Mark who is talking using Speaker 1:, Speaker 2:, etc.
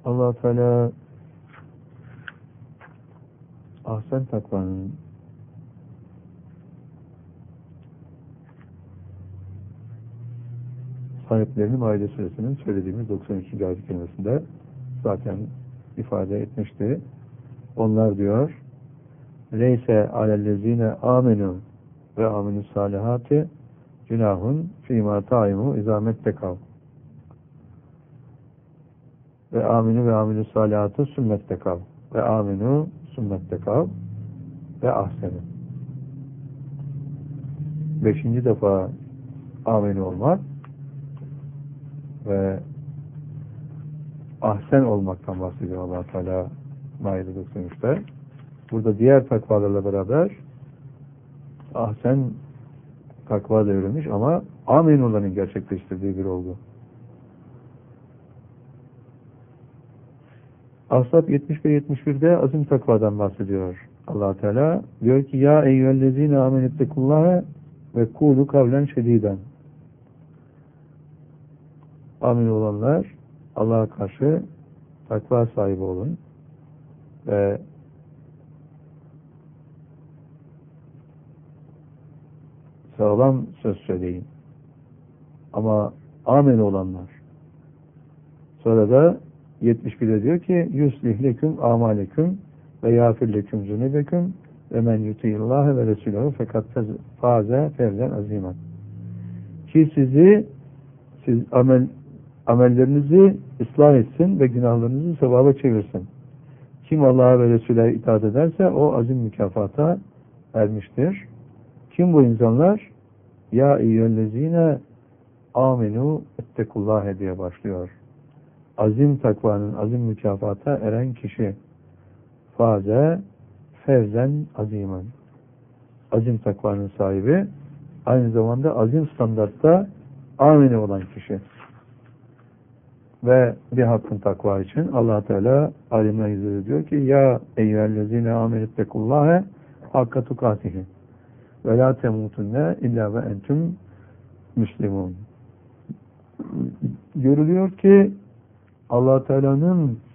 Speaker 1: Allah Teala ahsen takvanın sahiplerini Maide Suresinin söylediğimiz 93. ayet kelimesinde zaten ifade etmişti. Onlar diyor Leyse alellezine amenu ve aminus salihati günahun fîmâ taimu izâmet tekav ve aminu ve aminus salihati sümmet tekav ve aminu sümmet tekav ve ahsenu. 5. defa aminu olmak ve ahsen olmaktan bahsediyor Allah Teala Maide 93'te. Burada diğer takvalarla beraber ahsen takva devrilmiş ama amin olanın gerçekleştirdiği bir olgu. Ashab 71-71'de azim takvadan bahsediyor Allah Teala. Diyor ki ya eyyühellezine amenettekullâhe ve kûlu kavlen şedîden. Amin olanlar Allah'a karşı takva sahibi olun ve sağlam söz söyleyin. Ama amin olanlar. Sonra da 71'de diyor ki yuslih leküm amaleküm ve yâfir leküm zunubeküm ve men yutîllâhe ve resûlehu fekat fâze fevzen azîmen. Ki siz amellerinizi ıslah etsin ve günahlarınızı sevaba çevirsin. Kim Allah'a ve Resul'e itaat ederse o azim mükafata ermiştir. Kim bu insanlar? Ya eyyühellezine aminu ettekullâhe diye başlıyor. Azim takvanın azim mükafata eren kişi. Faze fevzen azimen. Azim takvanın sahibi aynı zamanda azim standartta amini olan kişi. Ve bir hakkın takva için Allah Teala alimler yüzüyle diyor ki ya eyyühellezine amenettekullâhe hakka tukâtihi ve la temutunne illa ve entüm müslimun. Görülüyor ki Allah Teala'nın